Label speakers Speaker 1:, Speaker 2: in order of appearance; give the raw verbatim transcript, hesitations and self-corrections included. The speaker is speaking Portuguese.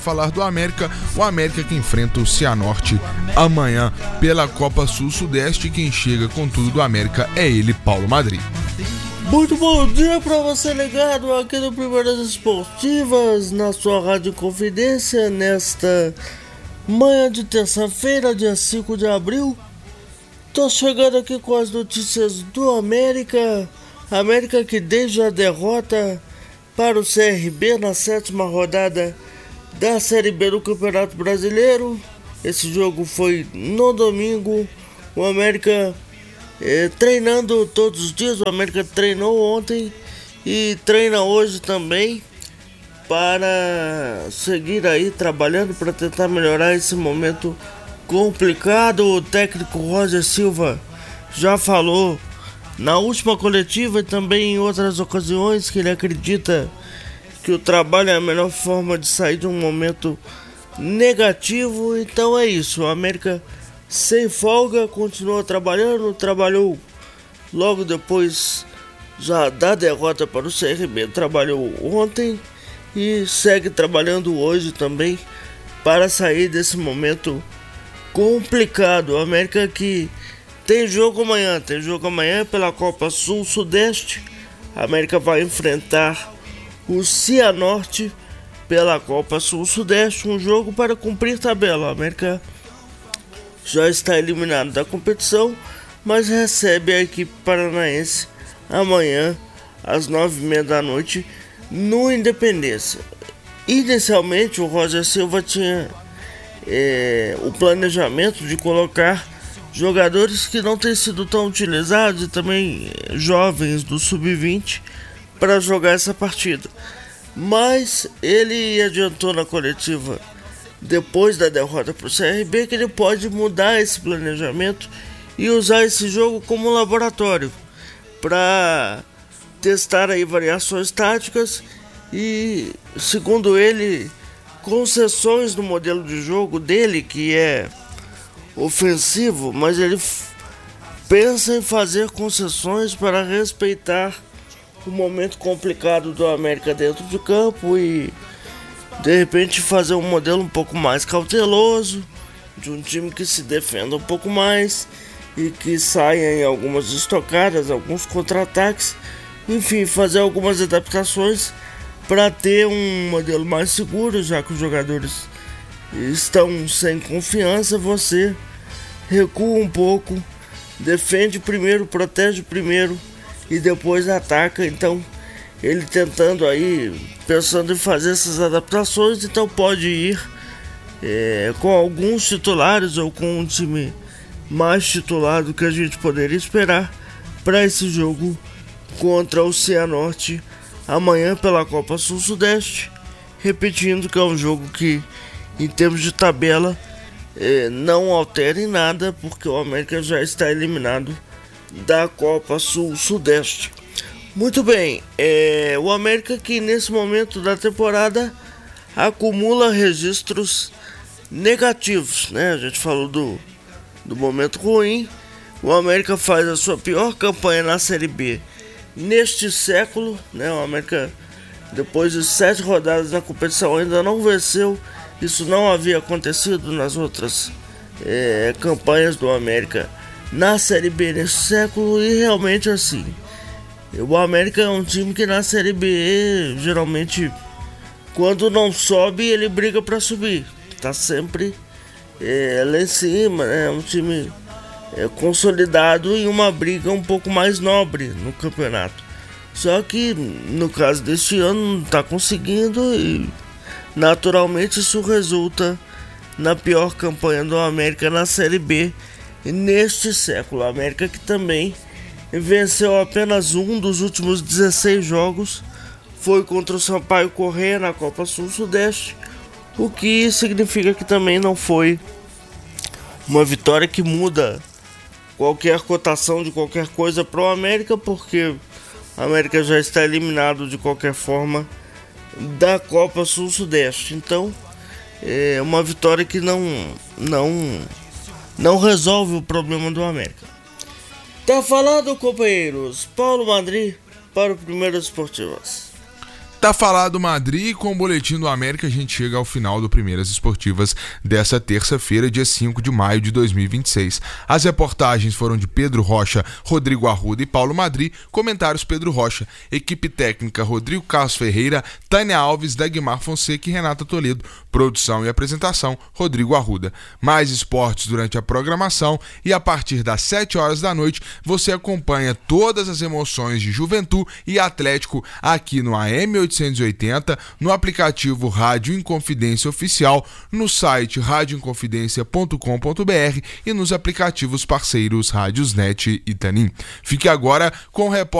Speaker 1: falar do América, o América que enfrenta o Cianorte amanhã pela Copa Sul-Sudeste. Quem chega com tudo do América é ele, Paulo Madri.
Speaker 2: Muito bom dia para você ligado aqui no Primeiras Esportivas, na sua Rádio Confidência, nesta manhã de terça-feira, dia cinco de abril. Tô chegando aqui com as notícias do América. América que desde a derrota para o C R B na sétima rodada da Série B do Campeonato Brasileiro. Esse jogo foi no domingo. O América eh, treinando todos os dias. O América treinou ontem e treina hoje também para seguir aí trabalhando para tentar melhorar esse momento complicado. O técnico Roger Silva já falou na última coletiva e também em outras ocasiões que ele acredita que o trabalho é a melhor forma de sair de um momento negativo. Então é isso, o América sem folga continua trabalhando, trabalhou logo depois já da derrota para o C R B, trabalhou ontem e segue trabalhando hoje também para sair desse momento complicado. O América que tem jogo amanhã, tem jogo amanhã pela Copa Sul-Sudeste. A América vai enfrentar o Cianorte pela Copa Sul-Sudeste, um jogo para cumprir tabela. A América já está eliminado da competição, mas recebe a equipe paranaense amanhã às nove e meia da noite no Independência. Inicialmente o Roger Silva tinha é, o planejamento de colocar jogadores que não têm sido tão utilizados e também jovens do sub vinte para jogar essa partida. Mas ele adiantou na coletiva depois da derrota para o C R B que ele pode mudar esse planejamento e usar esse jogo como laboratório para testar aí variações táticas e, segundo ele, concessões no modelo de jogo dele, que é ofensivo, mas ele f- pensa em fazer concessões para respeitar o momento complicado do América dentro de campo e de repente fazer um modelo um pouco mais cauteloso, de um time que se defenda um pouco mais e que saia em algumas estocadas, alguns contra-ataques, enfim, fazer algumas adaptações para ter um modelo mais seguro, já que os jogadores estão sem confiança. Você recua um pouco, defende primeiro, protege primeiro e depois ataca. Então ele tentando aí, pensando em fazer essas adaptações, então pode ir é, com alguns titulares ou com um time mais titular do que a gente poderia esperar para esse jogo contra o Cianorte amanhã pela Copa Sul-Sudeste. Repetindo que é um jogo que, em termos de tabela, eh, não altera em nada, porque o América já está eliminado da Copa Sul-Sudeste. Muito bem, eh, o América que nesse momento da temporada acumula registros negativos, né? A gente falou do, do momento ruim. O América faz a sua pior campanha na Série B neste século, né? O América, depois de sete rodadas na competição, ainda não venceu. Isso não havia acontecido nas outras é, campanhas do América na Série B neste século, e realmente assim, o América é um time que na Série B geralmente, quando não sobe, ele briga para subir, tá sempre é, lá em cima, né? É um time é, consolidado em uma briga um pouco mais nobre no campeonato. Só que no caso deste ano não está conseguindo e naturalmente isso resulta na pior campanha do América na Série B neste século. A América que também venceu apenas um dos últimos dezesseis jogos, foi contra o Sampaio Corrêa na Copa Sul-Sudeste, o que significa que também não foi uma vitória que muda qualquer cotação de qualquer coisa para o América, porque o América já está eliminado de qualquer forma da Copa Sul-Sudeste. Então é uma vitória que não, não, não resolve o problema do América. Tá falado, companheiros. Paulo Madri para o Primeiras Esportivas.
Speaker 1: Tá falado Madrid, com o Boletim do América a gente chega ao final do Primeiras Esportivas dessa terça-feira, dia cinco de maio de dois mil e vinte e seis. As reportagens foram de Pedro Rocha, Rodrigo Arruda e Paulo Madrid, comentários Pedro Rocha, equipe técnica Rodrigo Carlos Ferreira, Tânia Alves, Dagmar Fonseca e Renata Toledo, produção e apresentação Rodrigo Arruda. Mais esportes durante a programação e a partir das sete horas da noite você acompanha todas as emoções de Juventude e Atlético aqui no A M oitocentos e oitenta, no aplicativo Rádio Inconfidência Oficial, no site rádio inconfidência ponto com ponto b r e nos aplicativos parceiros Rádiosnet e Tanin. Fique agora com o repórter